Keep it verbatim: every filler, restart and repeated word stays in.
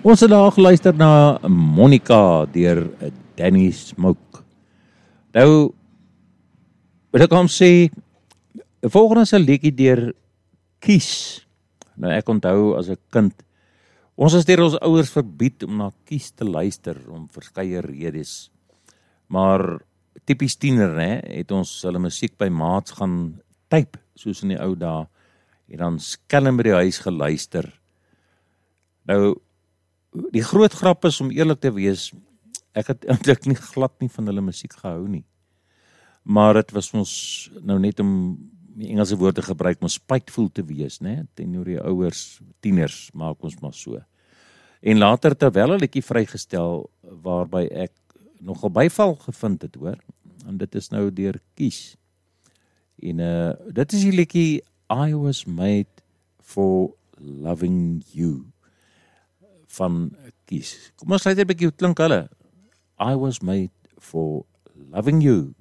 Ons het daar geluister na Monica deur Danny Smoke. Nou, wil ek hom sê, volgende is 'n liedjie deur Kies. Nou ek onthou as 'n kind, ons is deur ons ouers verbied om na Kies te luister om verskeie redes. Maar tipies tiener, hè, het ons hulle musiek by maats gaan typ, soos in die ou dae, en dan skelm by die huis geluister. Nou, die groot grap is, om eerlik te wees, ek het eintlik nie glad nie van hulle musiek gehou nie. Maar dit was ons nou net om die Engelse woord te gebruik, om spiteful te wees, né? Teenoor die ouers, tieners, maak ons maar so. En later terwyl 'n liedjie vrygestel waarby ek nogal byval gevind het, hoor. En dit is nou deur Kies. En uh, dit is die liedjie I Was Made for Loving You van Kies. Kom ons luister 'n bietjie hoe klink hulle. I was made for loving you.